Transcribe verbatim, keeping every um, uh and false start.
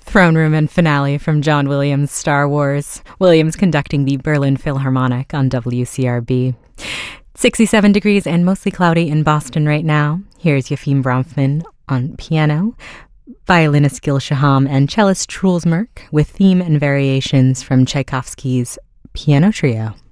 Throne Room and Finale from John Williams' Star Wars. Williams conducting the Berlin Philharmonic on W C R B. sixty-seven degrees and mostly cloudy in Boston right now. Here's Yefim Bronfman on piano, violinist Gil Shaham, and cellist Truls Merk with theme and variations from Tchaikovsky's Piano Trio.